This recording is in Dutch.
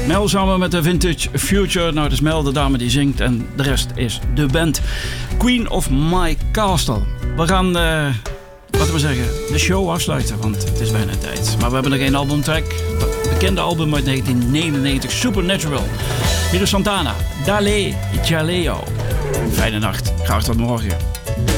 Mel samen met de Vintage Future. Nou, het is Mel, de dame die zingt. En de rest is de band. Queen of My Castle. We gaan, laten we zeggen, de show afsluiten. Want het is bijna tijd. Maar we hebben nog één albumtrack. Het bekende album uit 1999. Supernatural. Hier is Santana. Dale Jaleo. Fijne nacht. Graag tot morgen.